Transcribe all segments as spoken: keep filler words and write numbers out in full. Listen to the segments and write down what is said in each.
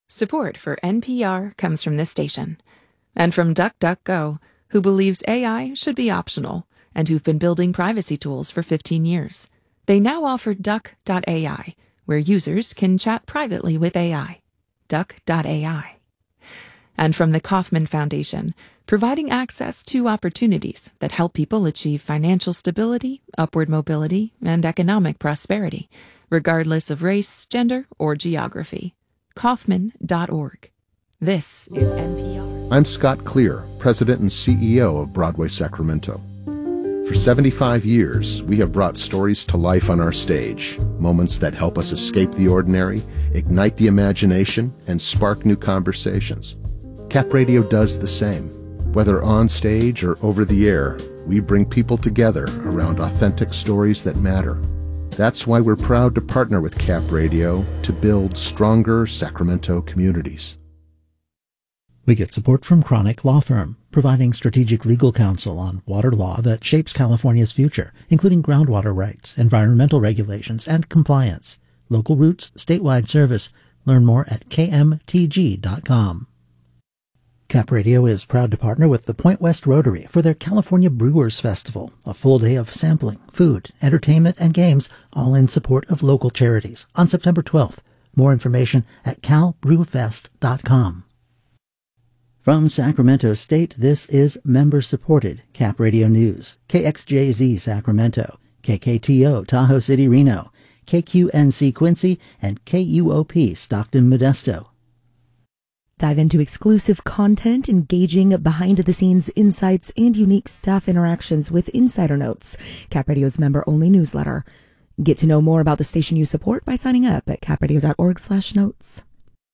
Support for N P R comes from this station. And from DuckDuckGo, who believes A I should be optional and who've been building privacy tools for fifteen years. They now offer Duck dot A I, where users can chat privately with A I. Duck dot A I. And from the Kauffman Foundation, providing access to opportunities that help people achieve financial stability, upward mobility, and economic prosperity, regardless of race, gender, or geography. Kauffman dot org. This is N P R. I'm Scott Clear, President and C E O of Broadway Sacramento. For seventy-five years, we have brought stories to life on our stage, moments that help us escape the ordinary, ignite the imagination, and spark new conversations. Cap Radio does the same. Whether on stage or over the air, we bring people together around authentic stories that matter. That's why we're proud to partner with Cap Radio to build stronger Sacramento communities. We get support from Chronic Law Firm, providing strategic legal counsel on water law that shapes California's future, including groundwater rights, environmental regulations, and compliance. Local roots, statewide service. Learn more at K M T G dot com. Cap Radio is proud to partner with the Point West Rotary for their California Brewers Festival, a full day of sampling, food, entertainment, and games, all in support of local charities, on September twelfth. More information at cal brew fest dot com. From Sacramento State, this is member-supported Cap Radio News. K X J Z Sacramento, K K T O Tahoe City Reno, K Q N C Quincy, and K U O P Stockton Modesto. Dive into exclusive content, engaging behind-the-scenes insights, and unique staff interactions with Insider Notes, Cap Radio's member-only newsletter. Get to know more about the station you support by signing up at capradio dot org slash notes.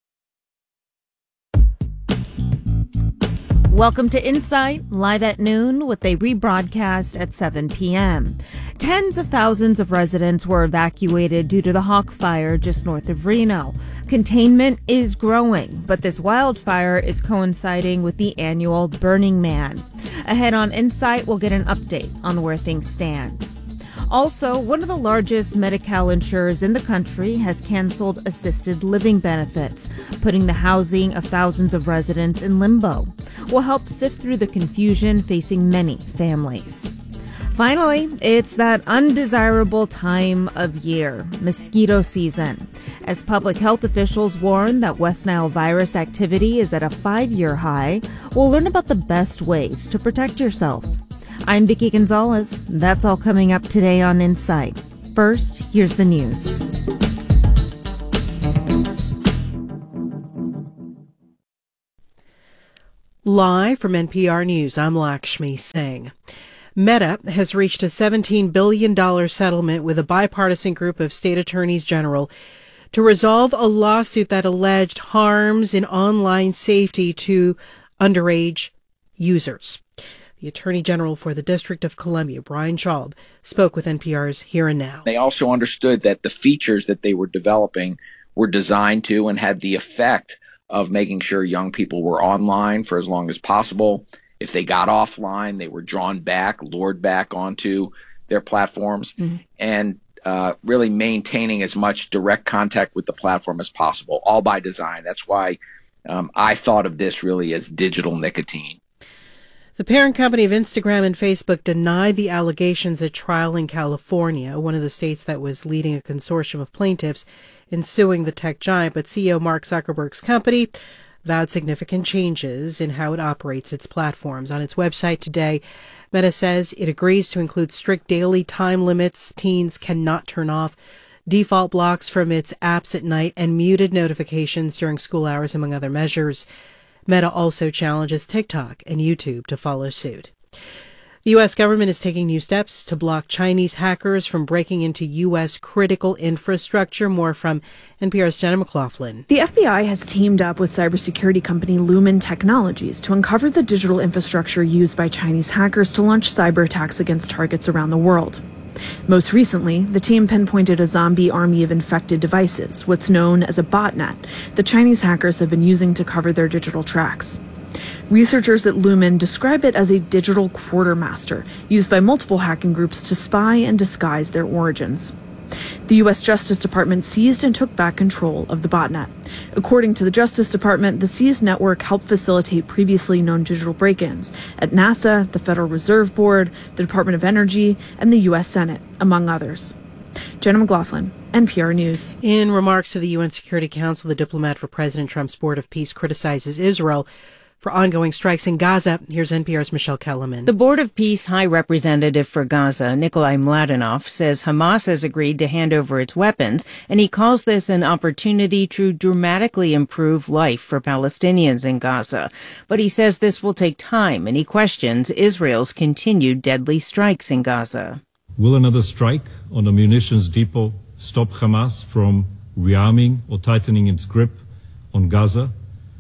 Welcome to Insight, live at noon with a rebroadcast at seven p.m. Tens of thousands of residents were evacuated due to the Hawk Fire just north of Reno. Containment is growing, but this wildfire is coinciding with the annual Burning Man. Ahead on Insight, we'll get an update on where things stand. Also, one of the largest Medi-Cal insurers in the country has canceled assisted living benefits, putting the housing of thousands of residents in limbo. We'll help sift through the confusion facing many families. Finally, it's that undesirable time of year, mosquito season. As public health officials warn that West Nile virus activity is at a five-year high, we'll learn about the best ways to protect yourself. I'm Vicki Gonzalez. That's all coming up today on Insight. First, here's the news. Live from N P R News, I'm Lakshmi Singh. Meta has reached a seventeen billion dollars settlement with a bipartisan group of state attorneys general to resolve a lawsuit that alleged harms in online safety to underage users. The Attorney General for the District of Columbia, Brian Schaub, spoke with N P R's Here and Now. They also understood that the features that they were developing were designed to and had the effect of making sure young people were online for as long as possible. If they got offline, they were drawn back, lured back onto their platforms, mm-hmm. and uh, really maintaining as much direct contact with the platform as possible, all by design. That's why um, I thought of this really as digital nicotine. The parent company of Instagram and Facebook denied the allegations at trial in California, one of the states that was leading a consortium of plaintiffs in suing the tech giant. But C E O Mark Zuckerberg's company vowed significant changes in how it operates its platforms. On its website today, Meta says it agrees to include strict daily time limits teens cannot turn off, default blocks from its apps at night, and muted notifications during school hours, among other measures. Meta also challenges TikTok and YouTube to follow suit. The U S government is taking new steps to block Chinese hackers from breaking into U S critical infrastructure. More from N P R's Jenna McLaughlin. The F B I has teamed up with cybersecurity company Lumen Technologies to uncover the digital infrastructure used by Chinese hackers to launch cyber attacks against targets around the world. Most recently, the team pinpointed a zombie army of infected devices, what's known as a botnet, that Chinese hackers have been using to cover their digital tracks. Researchers at Lumen describe it as a digital quartermaster used by multiple hacking groups to spy and disguise their origins. The U S Justice Department seized and took back control of the botnet. According to the Justice Department, the seized network helped facilitate previously known digital break-ins at NASA, the Federal Reserve Board, the Department of Energy, and the U S Senate, among others. Jenna McLaughlin, N P R News. In remarks to the U N Security Council, the diplomat for President Trump's Board of Peace criticizes Israel for ongoing strikes in Gaza. Here's N P R's Michelle Kellerman. The Board of Peace High Representative for Gaza, Nikolai Mladenov, says Hamas has agreed to hand over its weapons, and he calls this an opportunity to dramatically improve life for Palestinians in Gaza. But he says this will take time, and he questions Israel's continued deadly strikes in Gaza. Will another strike on a munitions depot stop Hamas from rearming or tightening its grip on Gaza?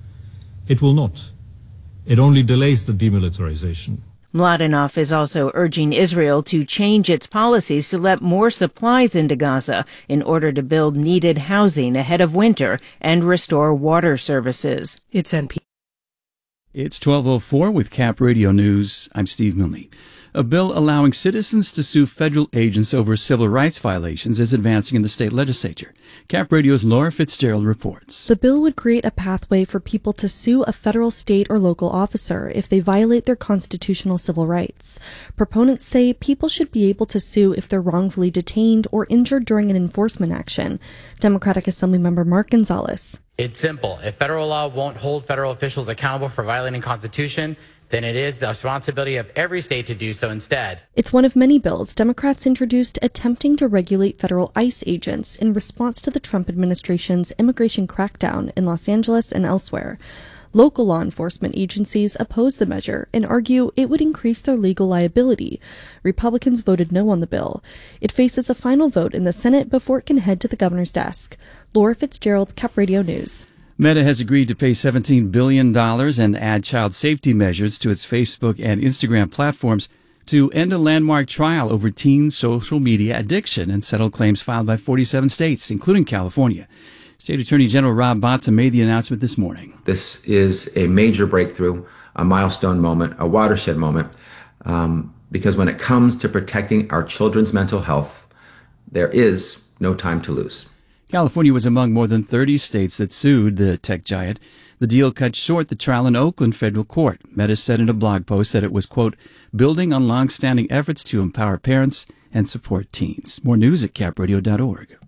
It will not. It only delays the demilitarization. Mladenov is also urging Israel to change its policies to let more supplies into Gaza in order to build needed housing ahead of winter and restore water services. It's N P R. It's twelve oh four with Cap Radio News. I'm Steve Milne. A bill allowing citizens to sue federal agents over civil rights violations is advancing in the state legislature. Cap Radio's Laura Fitzgerald reports. The bill would create a pathway for people to sue a federal, state, or local officer if they violate their constitutional civil rights. Proponents say people should be able to sue if they're wrongfully detained or injured during an enforcement action. Democratic Assemblymember Mark Gonzalez. It's simple. If federal law won't hold federal officials accountable for violating the Constitution, then it is the responsibility of every state to do so instead. It's one of many bills Democrats introduced attempting to regulate federal ICE agents in response to the Trump administration's immigration crackdown in Los Angeles and elsewhere. Local law enforcement agencies oppose the measure and argue it would increase their legal liability. Republicans voted no on the bill. It faces a final vote in the Senate before it can head to the governor's desk. Laura Fitzgerald, Cap Radio News. Meta has agreed to pay seventeen billion dollars and add child safety measures to its Facebook and Instagram platforms to end a landmark trial over teen social media addiction and settle claims filed by forty-seven states, including California. State Attorney General Rob Bonta made the announcement this morning. This is a major breakthrough, a milestone moment, a watershed moment, um, because when it comes to protecting our children's mental health, there is no time to lose. California was among more than thirty states that sued the tech giant. The deal cut short the trial in Oakland federal court. Meta said in a blog post that it was, quote, building on long-standing efforts to empower parents and support teens. More news at cap radio dot org.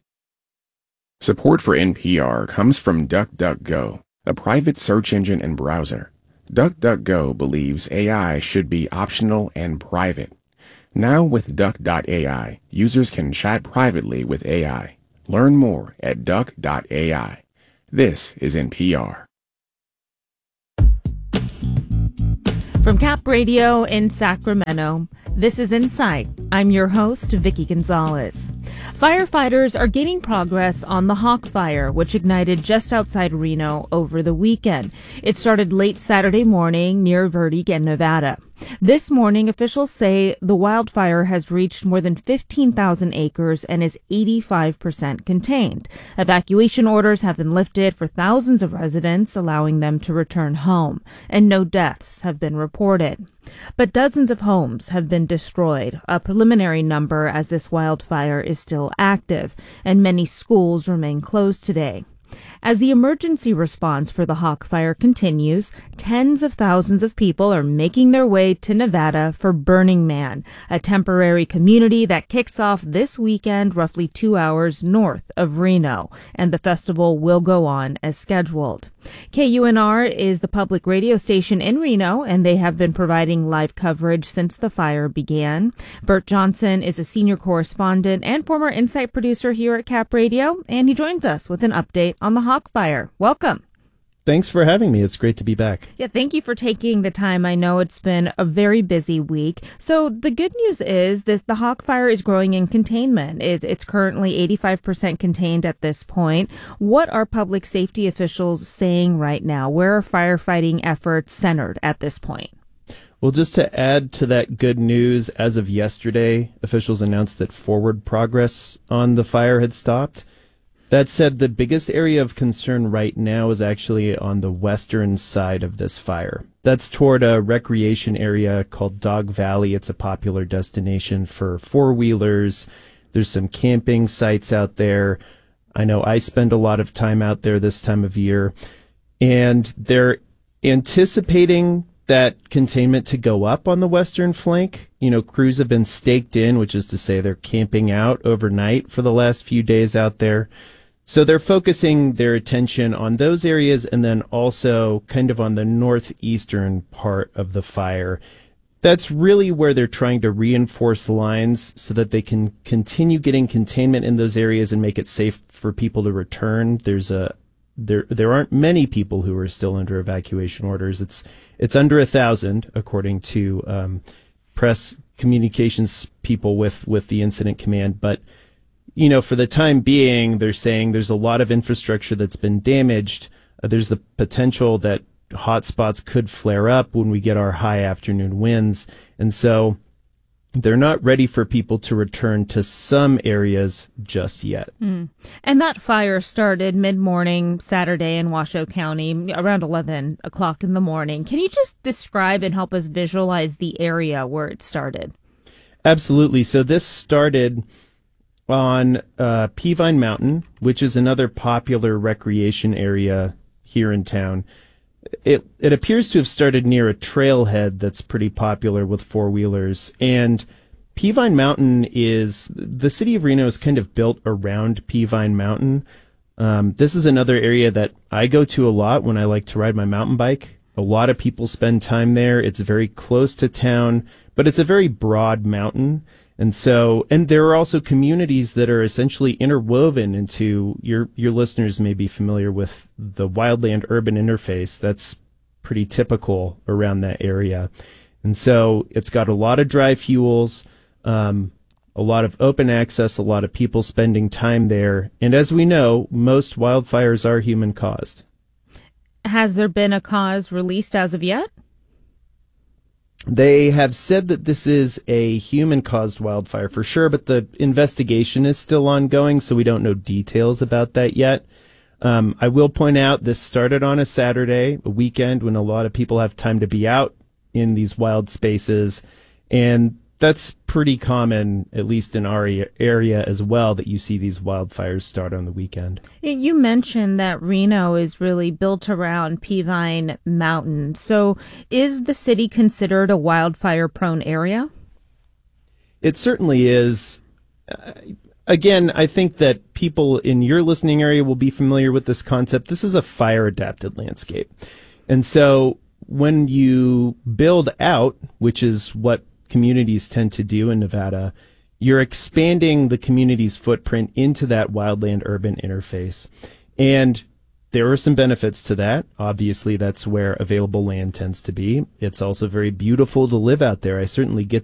Support for N P R comes from DuckDuckGo, a private search engine and browser. DuckDuckGo believes A I should be optional and private. Now with Duck dot A I, users can chat privately with A I. Learn more at duck dot A I. This is N P R. From Cap Radio in Sacramento, this is Insight. I'm your host, Vicki Gonzalez. Firefighters are gaining progress on the Hawk Fire, which ignited just outside Reno over the weekend. It started late Saturday morning near Verde in Nevada. This morning, officials say the wildfire has reached more than fifteen thousand acres and is eighty-five percent contained. Evacuation orders have been lifted for thousands of residents, allowing them to return home, and no deaths have been reported. But dozens of homes have been destroyed, a preliminary number as this wildfire is still active, and many schools remain closed today. As the emergency response for the Hawk Fire continues, tens of thousands of people are making their way to Nevada for Burning Man, a temporary community that kicks off this weekend roughly two hours north of Reno, and the festival will go on as scheduled. K U N R is the public radio station in Reno, and they have been providing live coverage since the fire began. Bert Johnson is a senior correspondent and former Insight producer here at Cap Radio, and he joins us with an update on the Hawk Fire. Welcome. Thanks for having me. It's great to be back. Yeah, thank you for taking the time. I know it's been a very busy week. So the good news is that the Hawk Fire is growing in containment. It, it's currently eighty-five percent contained at this point. What are public safety officials saying right now? Where are firefighting efforts centered at this point? Well, just to add to that good news, as of yesterday, officials announced that forward progress on the fire had stopped. That said, the biggest area of concern right now is actually on the western side of this fire. That's toward a recreation area called Dog Valley. It's a popular destination for four-wheelers, There's some camping sites out there. I know I spend a lot of time out there this time of year, and they're anticipating that containment to go up on the western flank. You know, crews have been staked in, which is to say they're camping out overnight for the last few days out there. So they're focusing their attention on those areas and then also kind of on the northeastern part of the fire. That's really where they're trying to reinforce the lines so that they can continue getting containment in those areas and make it safe for people to return. There's a There, there aren't many people who are still under evacuation orders. It's, it's under a thousand, according to um, press communications people with, with the incident command. But, you know, for the time being, they're saying there's a lot of infrastructure that's been damaged. Uh, there's the potential that hotspots could flare up when we get our high afternoon winds, and so they're not ready for people to return to some areas just yet. Mm. And that fire started mid-morning Saturday in Washoe County, around eleven o'clock in the morning. Can you just describe and help us visualize the area where it started? Absolutely. So this started on uh, Peavine Mountain, which is another popular recreation area here in town. It it appears to have started near a trailhead that's pretty popular with four-wheelers. And Peavine Mountain is, the city of Reno is kind of built around Peavine Mountain. Um, this is another area that I go to a lot when I like to ride my mountain bike. A lot of people spend time there. It's very close to town, but it's a very broad mountain. And so, and there are also communities that are essentially interwoven into, your your listeners may be familiar with the wildland urban interface. That's pretty typical around that area. And so it's got a lot of dry fuels, um, a lot of open access, a lot of people spending time there. And as we know, most wildfires are human caused. Has there been a cause released as of yet? They have said that this is a human-caused wildfire for sure, but the investigation is still ongoing, so we don't know details about that yet. Um, I will point out this started on a Saturday, a weekend when a lot of people have time to be out in these wild spaces, and that's pretty common, at least in our area as well, that you see these wildfires start on the weekend. You mentioned that Reno is really built around Peavine Mountain. So is the city considered a wildfire-prone area? It certainly is. Uh, again, I think that people in your listening area will be familiar with this concept. This is a fire-adapted landscape. And so when you build out, which is what communities tend to do in Nevada, you're expanding the community's footprint into that wildland urban interface. And there are some benefits to that. Obviously, that's where available land tends to be. It's also very beautiful to live out there. I certainly get